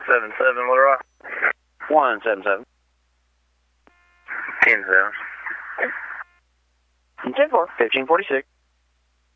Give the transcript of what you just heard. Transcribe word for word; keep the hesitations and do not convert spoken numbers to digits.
seven seven, Little Rock. one seven seven. ten seven. ten four. fifteen forty-six.